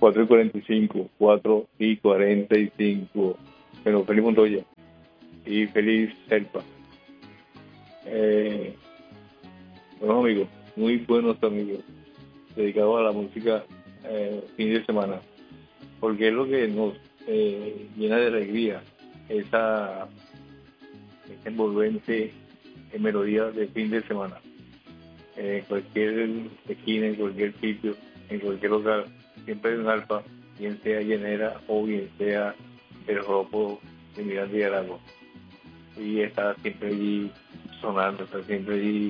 4:45, 4:45. Bueno, feliz Montoya y feliz Serpa. Buenos amigos, muy buenos amigos, dedicados a la música fin de semana, porque es lo que nos llena de alegría, esa envolvente melodía de fin de semana. En cualquier esquina, en cualquier sitio, en cualquier lugar, siempre hay un arpa, bien sea llanera o bien sea el joropo de Miranda y Arago. Y está siempre allí sonando, está siempre allí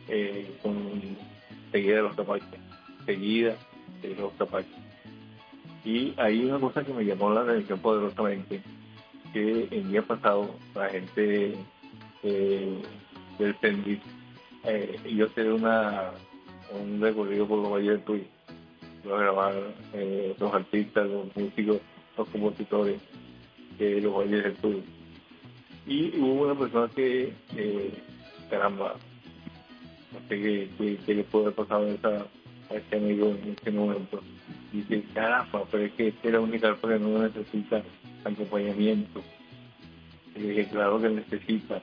seguida de los capaches, seguida de los capaches. Y hay una cosa que me llamó la atención poderosamente, que el día pasado la gente del Pendit, yo hice un recorrido por los valles del Tuy, lo grabaron los artistas, los músicos, los compositores de los valles del Tuy. Y hubo una persona que, caramba, no sé qué le puede pasar a este amigo en este momento. Dice, caramba, pero es que esta es la única arpa que no necesita acompañamiento. Y dije, claro que necesita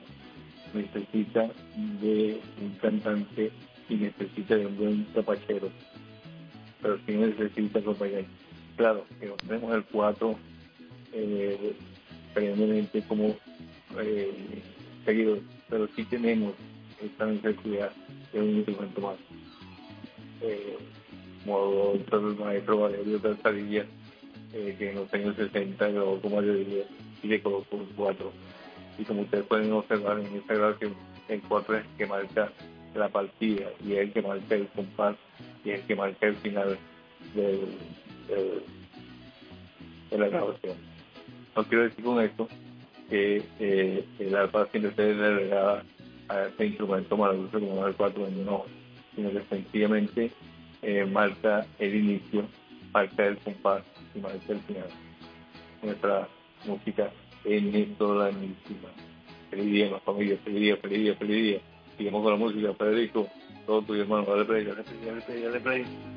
de un cantante y necesita de un buen zapachero, pero sí necesita acompañamiento. Claro, que no tenemos el 4 permanentemente como seguidor, pero sí tenemos esta necesidad de un instrumento más. Como el maestro Valerio Tartarilla, que en los años 60 grabó como mayoría y le colocó un 4. Y como ustedes pueden observar en esta grabación, el 4 es el que marca la partida y es el que marca el compás y es el que marca el final de la grabación. No quiero decir con esto que el arpa siempre esté relegada a este instrumento maravilloso como es el 4, no, sino que sencillamente marca el inicio, marca el compás y marca el final. Nuestra música venezolanísima. Feliz día, más familia, feliz día, feliz día, feliz día. Sigamos con la música, Federico, todo tuyo, hermano, dale play, dale play, dale play, dale play.